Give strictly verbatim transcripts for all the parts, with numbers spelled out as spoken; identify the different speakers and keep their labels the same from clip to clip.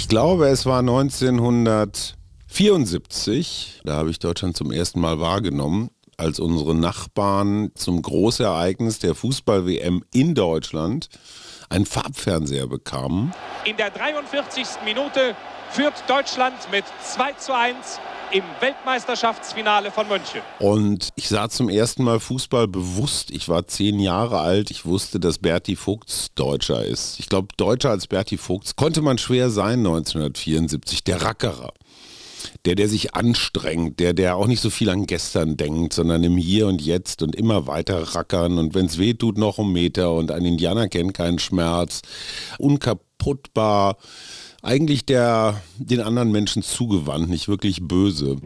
Speaker 1: Ich glaube, es war neunzehnhundertvierundsiebzig, da habe ich Deutschland zum ersten Mal wahrgenommen, als unsere Nachbarn zum Großereignis der Fußball-W M in Deutschland einen Farbfernseher bekamen.
Speaker 2: In der dreiundvierzigsten Minute führt Deutschland mit zwei zu eins im Weltmeisterschaftsfinale von München.
Speaker 1: Und ich sah zum ersten Mal Fußball bewusst. Ich war zehn Jahre alt. Ich wusste, dass Berti Vogts Deutscher ist. Ich glaube, Deutscher als Berti Vogts konnte man schwer sein neunzehnhundertvierundsiebzig. Der Rackerer. Der, der sich anstrengt, der, der auch nicht so viel an gestern denkt, sondern im Hier und Jetzt und immer weiter rackern und wenn es weh tut, noch um Meter und ein Indianer kennt keinen Schmerz. Unkaputtbar. Eigentlich der den anderen Menschen zugewandt, nicht wirklich böse.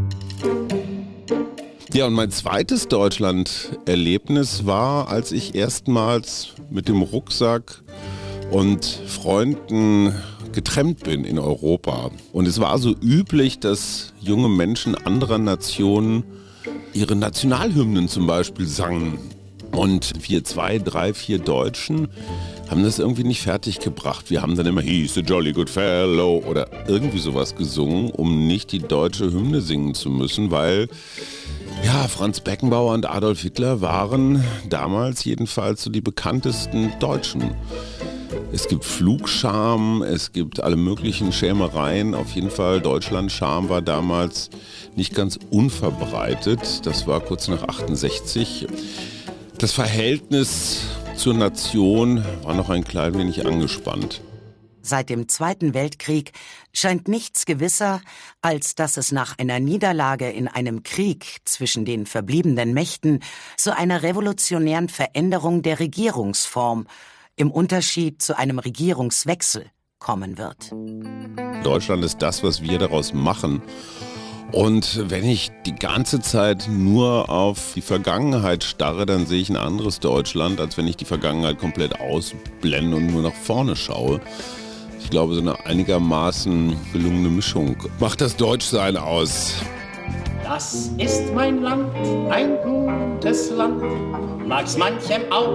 Speaker 1: Ja, und mein zweites Deutschland-Erlebnis war, als ich erstmals mit dem Rucksack und Freunden getrennt bin in Europa. Und es war so üblich, dass junge Menschen anderer Nationen ihre Nationalhymnen zum Beispiel sangen. Und wir zwei, drei, vier Deutschen haben das irgendwie nicht fertig gebracht. Wir haben dann immer He's a jolly good fellow oder irgendwie sowas gesungen, um nicht die deutsche Hymne singen zu müssen, weil ja, Franz Beckenbauer und Adolf Hitler waren damals jedenfalls so die bekanntesten Deutschen. Es gibt Flugscham, es gibt alle möglichen Schämereien. Auf jeden Fall Deutschlandscham war damals nicht ganz unverbreitet. Das war kurz nach achtundsechzig. Das Verhältnis zur Nation war noch ein klein wenig angespannt.
Speaker 3: Seit dem Zweiten Weltkrieg scheint nichts gewisser, als dass es nach einer Niederlage in einem Krieg zwischen den verbliebenen Mächten zu einer revolutionären Veränderung der Regierungsform im Unterschied zu einem Regierungswechsel kommen wird.
Speaker 1: Deutschland ist das, was wir daraus machen. Und wenn ich die ganze Zeit nur auf die Vergangenheit starre, dann sehe ich ein anderes Deutschland, als wenn ich die Vergangenheit komplett ausblende und nur nach vorne schaue. Ich glaube, so eine einigermaßen gelungene Mischung macht das Deutschsein aus.
Speaker 4: Das ist mein Land, ein gutes Land, mag's manchem auch